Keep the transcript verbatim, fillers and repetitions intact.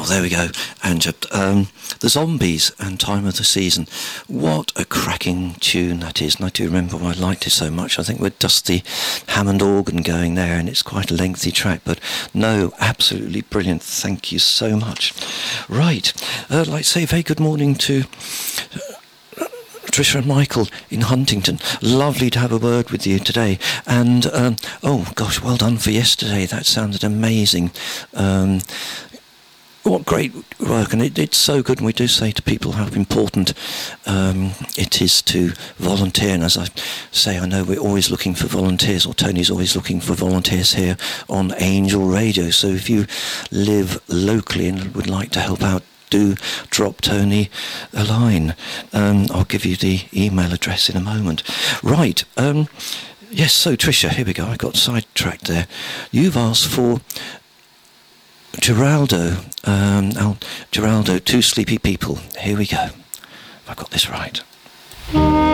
there we go, Anja. Um, the Zombies and Time of the Season. What a cracking tune that is, and I do remember why I liked it so much. I think with Dusty Hammond organ going there, and it's quite a lengthy track, but no, absolutely brilliant. Thank you so much. Right, uh, I'd like to say a very good morning to Tricia and Michael in Huntington. Lovely to have a word with you today. And, um, oh gosh, well done for yesterday. That sounded amazing. Um, what great work. And it, it's so good. And we do say to people how important um, it is to volunteer. And as I say, I know we're always looking for volunteers, or Tony's always looking for volunteers here on Angel Radio. So if you live locally and would like to help out, do drop Tony a line. Um, I'll give you the email address in a moment. Right. Um, yes, so Tricia, here we go. I got sidetracked there. You've asked for Geraldo. Um, oh, Geraldo, Two Sleepy People. Here we go. Have I got this right?